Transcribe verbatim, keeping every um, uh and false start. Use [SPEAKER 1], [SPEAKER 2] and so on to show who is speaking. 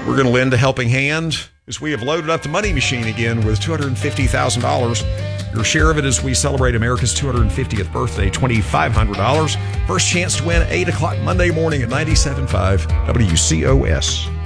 [SPEAKER 1] We're going to lend a helping hand as we have loaded up the money machine again with two hundred fifty thousand dollars. Your share of it as we celebrate America's two hundred fiftieth birthday, two thousand five hundred dollars. First chance to win eight o'clock Monday morning at ninety-seven point five W C O S.